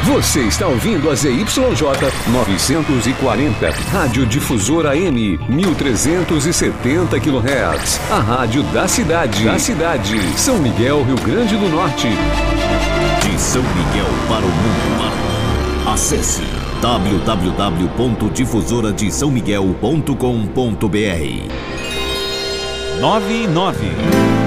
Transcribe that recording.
Você está ouvindo a ZYJ 940, Rádio Difusora AM, 1370 kHz. A rádio da cidade. São Miguel, Rio Grande do Norte. De São Miguel para o mundo. Acesse www.difusoradesaomiguel.com.br 99